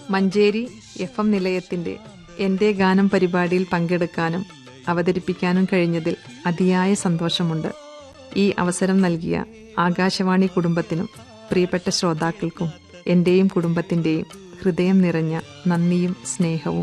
Manjeri FM നിലയത്തിൻ്റെ എൻ്റെ ഗാനം പരിപാടിയിൽ പങ്കെടുക്കാനും അവതരിപ്പിക്കാനും കഴിഞ്ഞതിൽ അതിയായ സന്തോഷമുണ്ട്. ഈ അവസരം നൽകിയ ആകാശവാണി കുടുംബത്തിനും പ്രിയപ്പെട്ട ശ്രോതാക്കൾക്കും എൻ്റെയും കുടുംബത്തിൻ്റെയും ഹൃദയം നിറഞ്ഞ നന്ദിയും സ്നേഹവും.